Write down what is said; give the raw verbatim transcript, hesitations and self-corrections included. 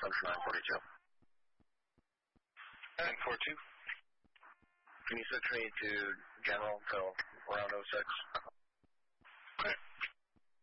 under nine forty-two. nine forty-two. Can you switch me to general until around oh six?